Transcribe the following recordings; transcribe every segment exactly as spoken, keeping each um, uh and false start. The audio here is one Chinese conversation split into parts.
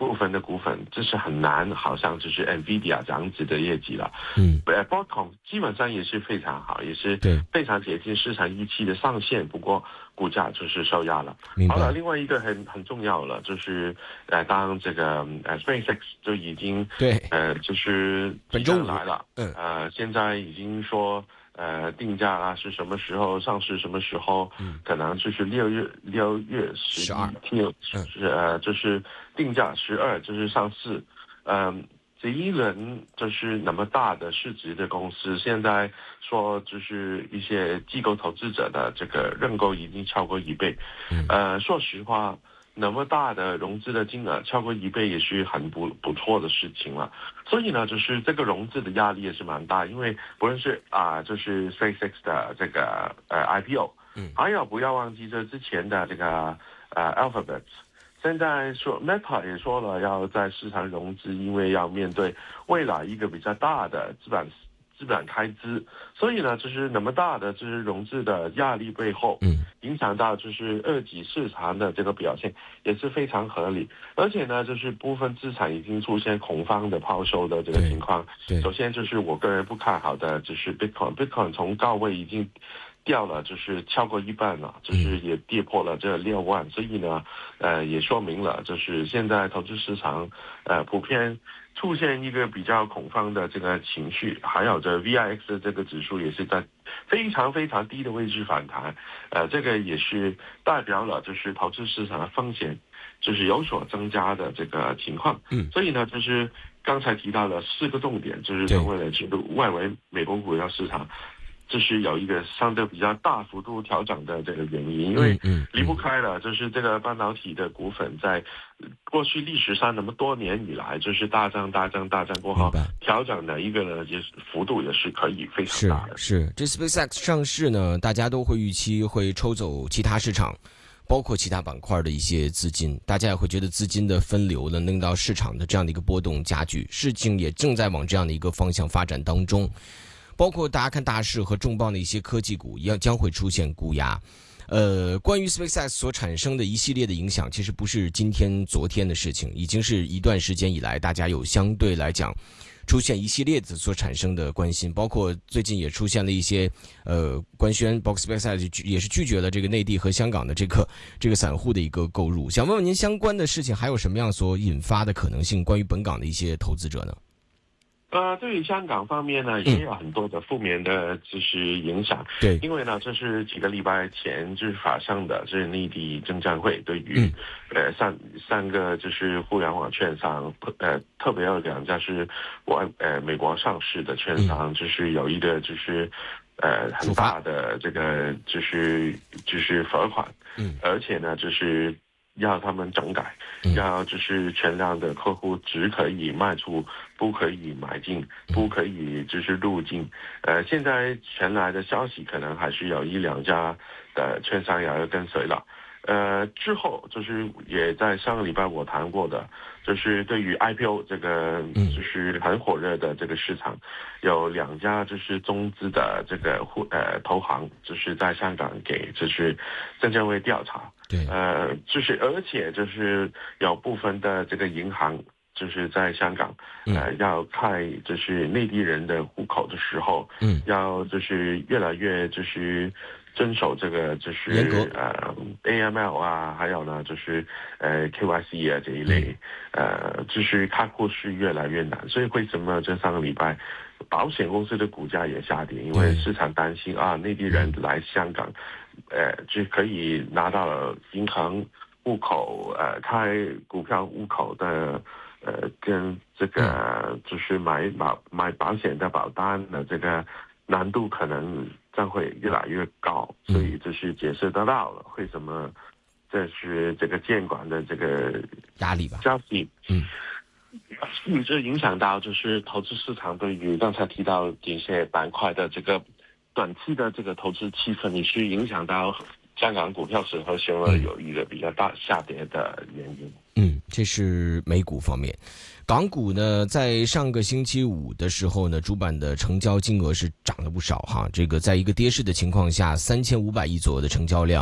部分的股份，这是很难，好像就是 Nvidia 这样子的业绩了。 嗯， 呃 Broadcom 基本上也是非常好，也是非常接近市场预期的上限，不过股价就是受压了。好了，另外一个很很重要了，就是呃，当这个呃 SpaceX 就已经对呃就是本周五来了， 嗯呃，现在已经说。呃，定价啊是什么时候上市？什么时候？嗯，可能就是六月六月十一天，是呃，就是定价十二，就是上市。嗯、呃，这一轮就是那么大的市值的公司，现在说就是一些机构投资者的这个认购已经超过一倍。嗯，呃，说实话。那么大的融资的金额超过一倍也是很不不错的事情了，所以呢，就是这个融资的压力也是蛮大，因为不论是啊、呃，就是 SpaceX 的这个呃 I P O， 嗯，还有不要忘记这之前的这个呃 Alphabet， 现在说 Meta 也说了要在市场融资，因为要面对未来一个比较大的资本。资本开支，所以呢，就是那么大的就是融资的压力背后，嗯，影响到就是二级市场的这个表现也是非常合理，而且呢，就是部分资产已经出现恐慌的抛售的这个情况。对，首先就是我个人不看好的，就是 Bitcoin，Bitcoin 从高位已经掉了，就是超过一半了，就是也跌破了这六万，所以呢，呃，也说明了就是现在投资市场呃普遍。出现一个比较恐慌的这个情绪，还有这 V I X 的这个指数也是在非常非常低的位置反弹，呃，这个也是代表了就是投资市场的风险就是有所增加的这个情况。嗯，所以呢，就是刚才提到了四个重点，就是成为了这个外围美国股票市场。这是有一个相对比较大幅度调整的这个原因，因为离不开了，就是这个半导体的股份在过去历史上那么多年以来，就是大涨大涨大涨过后调整的一个呢，也是幅度也是可以非常大的。 是是，这 SpaceX 上市呢，大家都会预期会抽走其他市场，包括其他板块的一些资金，大家也会觉得资金的分流呢，令到市场的这样的一个波动加剧，事情也正在往这样的一个方向发展当中。包括大家看大势和重磅的一些科技股，也将会出现估压。呃，关于 SpaceX 所产生的一系列的影响，其实不是今天、昨天的事情，已经是一段时间以来，大家有相对来讲出现一系列的所产生的关心，包括最近也出现了一些呃官宣，包括 SpaceX 也是拒绝了这个内地和香港的这个这个散户的一个购入。想问问您，相关的事情还有什么样所引发的可能性？关于本港的一些投资者呢？ 呃，对于香港方面呢，也有很多的负面的就是影响。 对， 因为呢，这是几个礼拜前就是发生的，这是内地证监会对于、嗯、呃三三个就是互联网券商，呃，特别有两家是我呃美国上市的券商，嗯、就是有一个就是呃很大的这个就是就是罚款，嗯，而且呢就是。要他们整改，要就是全量的客户只可以卖出，不可以买进，不可以就是入境。呃，现在传来的消息可能还是有一两家的券商也要跟随了。呃，之后就是也在上个礼拜我谈过的，就是对于 I P O 这个就是很火热的这个市场，有两家就是中资的这个呃投行，就是在香港给就是证监会调查。对，呃，就是而且就是有部分的这个银行。就是在香港，呃，要开就是内地人的户口的时候，嗯，要就是越来越就是遵守这个就是呃 A M L 啊，还有呢就是呃 K Y C 啊这一类，呃，就是开户是越来越难，所以为什么这上个礼拜保险公司的股价也下跌？因为市场担心啊，内地人来香港，呃，就可以拿到银行户口，呃，开股票户口的。呃，跟这个就是买保买保险的保单的这个难度可能将会越来越高，所以这是解释得到了为什么这是这个监管的这个压力吧？ 消息，嗯，嗯，这影响到就是投资市场对于刚才提到这些板块的这个短期的这个投资气氛，也是影响到香港股票市和熊二有一个比较大下跌的原因。 嗯，这是美股方面。港股呢，在上个星期五的时候呢，主板的成交金额是涨了不少哈。这个在一个跌势的情况下，三千五百亿左右的成交量，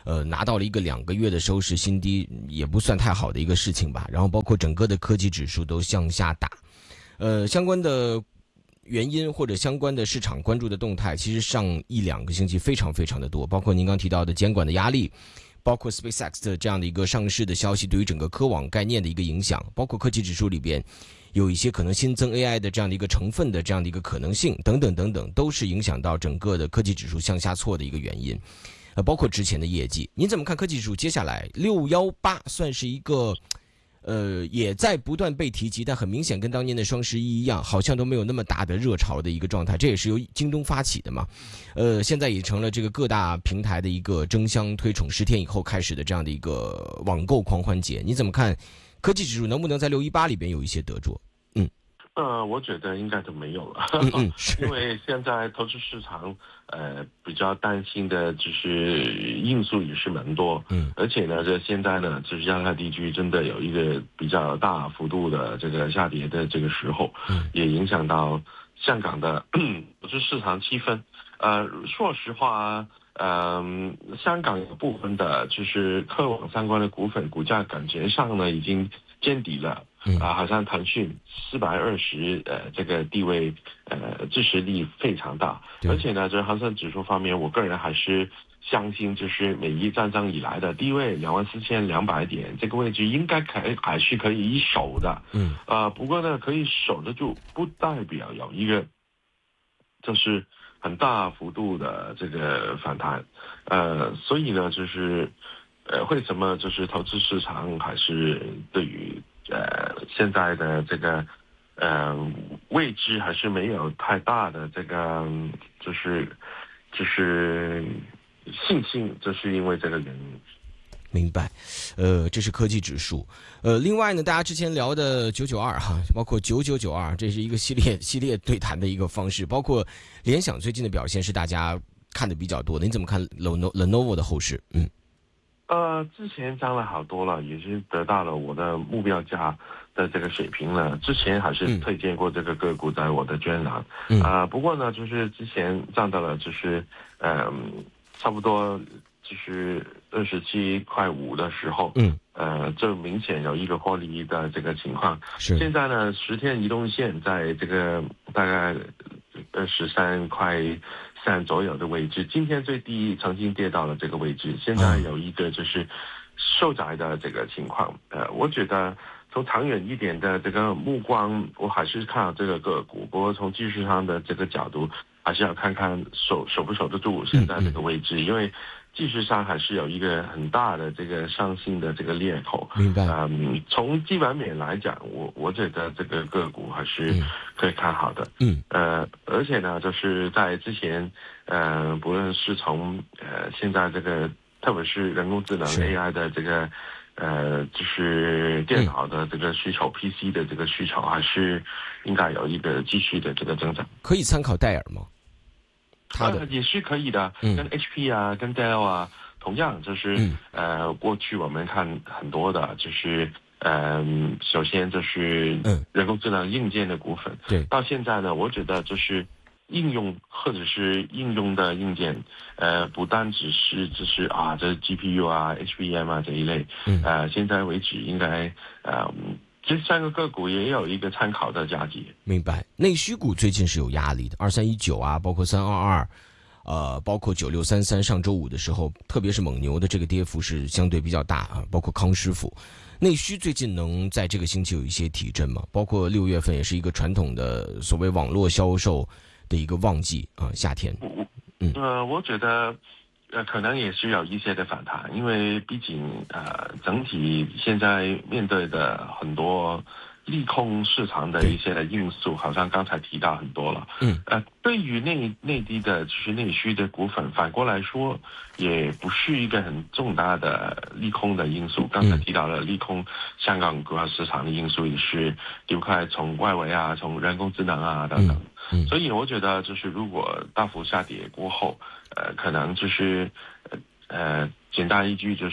呃，拿到了一个两个月的收市新低，也不算太好的一个事情吧。然后包括整个的科技指数都向下打，呃，相关的原因或者相关的市场关注的动态，其实上一两个星期非常非常的多，包括您刚提到的监管的压力，包括 SpaceX 的这样的一个上市的消息对于整个科网概念的一个影响，包括科技指数里边有一些可能新增 A I 的这样的一个成分的这样的一个可能性等等等等，都是影响到整个的科技指数向下挫的一个原因。呃，包括之前的业绩，您怎么看科技指数接下来六一八算是一个呃也在不断被提及，但很明显跟当年的双十一一样，好像都没有那么大的热潮的一个状态，这也是由京东发起的嘛。呃，现在也成了这个各大平台的一个争相推崇，十天以后开始的这样的一个网购狂欢节，你怎么看科技指数能不能在六一八里边有一些得着？嗯， 呃，我觉得应该都没有了， 嗯嗯因为现在投资市场呃比较担心的就是因素也是蛮多， 嗯， 而且呢，这现在呢，就是亚太地区真的有一个比较大幅度的这个下跌的这个时候， 嗯， 也影响到香港的投资市场气氛。呃，说实话。嗯，香港有部分的就是科网相关的股份股价感觉上呢已经见底了， 嗯啊、好像腾讯四百二十呃这个地位呃支持力非常大，而且呢，这恒生指数方面，我个人还是相信就是美伊战争以来的低位两万四千两百点这个位置应该可还是可以一守的， 嗯， 呃，不过呢，可以守得住，不代表有一个就是很大幅度的这个反弹，呃，所以呢，就是呃，为什么就是投资市场还是对于呃现在的这个呃未知还是没有太大的这个就是就是信心，这是因为这个原因。 明白，呃，这是科技指数，呃，另外呢，大家之前聊的九九二哈，包括九九九二，这是一个系列系列对谈的一个方式，包括联想最近的表现是大家看的比较多的，你怎么看 Lenovo 的后市？嗯， 呃，之前涨了好多了，也是得到了我的目标价的这个水平了。之前还是推荐过这个个股在我的专栏， 嗯， 啊、呃，不过呢，就是之前涨到了就是嗯、呃，差不多。就是二十七块五的时候， 嗯， 呃，这明显有一个获利的这个情况。 是。 现在呢，十天移动线在这个大概二十三块三左右的位置，今天最低曾经跌到了这个位置，现在有一个就是受窄的这个情况。呃，我觉得从长远一点的这个目光，我还是看好这个个股。不过从技术上的这个角度，还是要看看守守不守得住现在这个位置，嗯嗯因为技术上还是有一个很大的这个上行的这个裂口。 明白。 嗯，从基本面来讲，我我觉得这个个股还是可以看好的。 嗯。 呃，而且呢，就是在之前，呃，不论是从呃现在这个，特别是人工智能 A I 的这个。呃，就是电脑的这个需求、嗯、P C 的这个需求，还是应该有一个继续的这个增长。 可以参考戴尔吗？它的、 呃、也是可以的， 嗯、 跟 H P 啊，跟 Dell 啊，同样就是、嗯、呃，过去我们看很多的，就是呃，首先就是人工智能硬件的股份， 对、嗯， 到现在呢，我觉得就是应用或者是应用的硬件，呃，不单只是只是啊，这 G P U 啊、H B M 啊这一类， 嗯， 呃，现在为止应该呃，这三个个股也有一个参考的价值。 明白，内需股最近是有压力的，二三一九啊，包括三二二，呃，包括九六三三，上周五的时候，特别是蒙牛的这个跌幅是相对比较大啊，包括康师傅。内需最近能在这个星期有一些提振吗？包括六月份也是一个传统的所谓网络销售的一个旺季啊，夏天。 嗯，呃，我觉得，呃，可能也是有一些的反弹，因为毕竟呃，整体现在面对的很多利空市场的一些的因素，好像刚才提到很多了。 嗯， 呃，对于内内地的就是内需的股份，反过来说，也不是一个很重大的利空的因素。刚才提到了利空，香港股票市场的因素也是离不开从外围啊，从人工智能啊等等。 嗯嗯、 所以我觉得，就是如果大幅下跌过后，呃，可能就是呃呃，简单一句就是，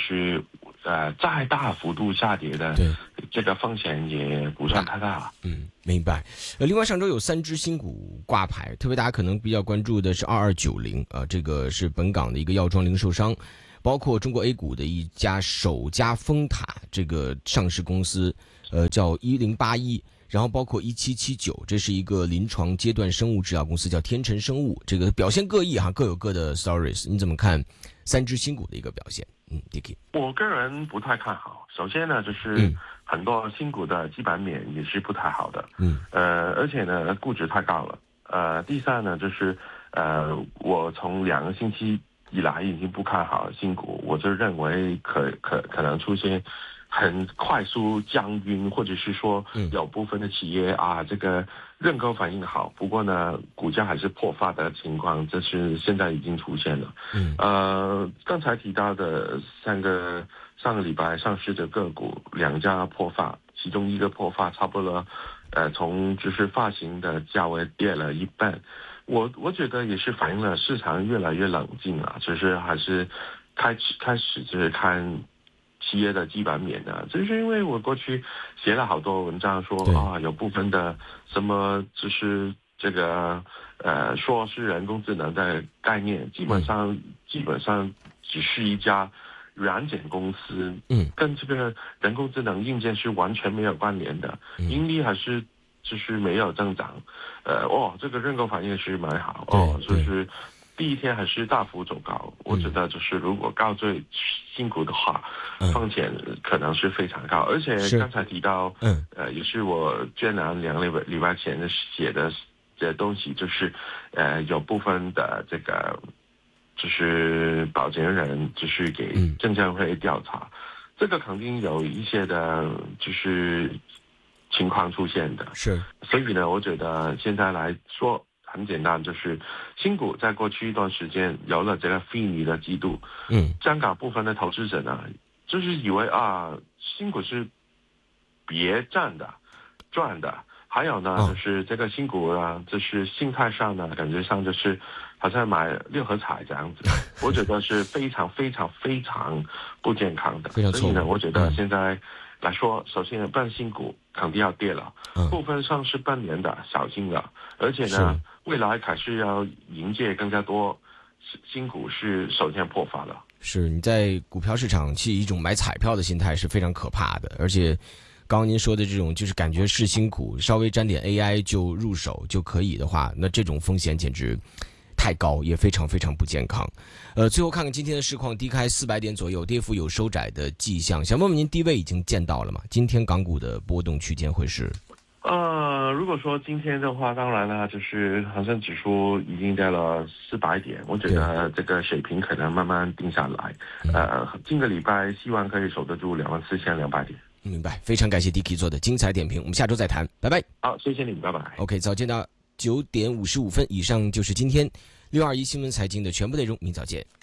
呃，再大幅度下跌的，这个风险也不算太大。 嗯，明白。呃，另外上周有三只新股挂牌，特别大家可能比较关注的是二二九零啊，这个是本港的一个药妆零售商， 包括中国 A 股的一家首家丰塔这个上市公司，呃，叫一零八一。然后包括一七七九，这是一个临床阶段生物制药公司，叫天成生物，这个表现各异哈，各有各的 stories。你怎么看三只新股的一个表现？嗯 ，Dicky， 我个人不太看好。首先呢，就是很多新股的基本面也是不太好的，嗯，呃，而且呢，估值太高了。呃，第三呢，就是呃，我从两个星期以来已经不看好新股，我就认为可可可能出现很快速降晕，或者是说有部分的企业啊，这个认购反应好，不过呢，股价还是破发的情况，这是现在已经出现了。嗯，呃，刚才提到的三个上个礼拜上市的个股，两家破发，其中一个破发差不多，呃，从就是发行的价位跌了一半。我我觉得也是反映了市场越来越冷静了，就是还是开始开始就是看企业的基本面的，就是因为我过去写了好多文章说啊，有部分的什么就是这个呃说是人工智能的概念，基本上、嗯、基本上只是一家软件公司，嗯，跟这个人工智能硬件是完全没有关联的，嗯、盈利还是就是没有增长，呃哦，这个认购反应是蛮好哦，就是第一天还是大幅走高，我觉得就是如果高追新股的话，嗯、风险可能是非常高，而且刚才提到，嗯，呃，也是我捐了两个礼拜礼拜前写的这东西，就是呃有部分的这个就是保荐人就是给证监会调查，嗯、这个肯定有一些的就是情况出现的， 是， 所以呢，我觉得现在来说。很简单，就是新股在过去一段时间有了这个非你的季度，嗯，香港部分的投资者呢，就是以为啊，新股是别赚的，赚的，还有呢，哦、就是这个新股啊，就是心态上呢，感觉上就是好像买六合彩这样子，我觉得是非常非常非常不健康的， 非常错误。 所以呢，我觉得现在来说，首先半新股肯定要跌了，嗯、部分上市半年的小心了，而且呢。未来还是要迎接更加多新股是首先破发了。 是你在股票市场其实一种买彩票的心态是非常可怕的，而且刚刚您说的这种就是感觉是新股稍微沾点 A I 就入手就可以的话，那这种风险简直太高，也非常非常不健康。呃，最后看看今天的市况，低开四百点左右，跌幅有收窄的迹象。想问问您低位已经见到了吗？今天港股的波动区间会是？ 呃，如果说今天的话，当然了，就是恒生指数已经跌了四百点，我觉得这个水平可能慢慢定下来。呃，今个礼拜希望可以守得住两万四千两百点。 明白，非常感谢 Dicky 做的精彩点评，我们下周再谈，拜拜。 好，谢谢你，拜拜。 OK， 早见到九点五十五分以上就是今天六二一新闻财经的全部内容，明早见。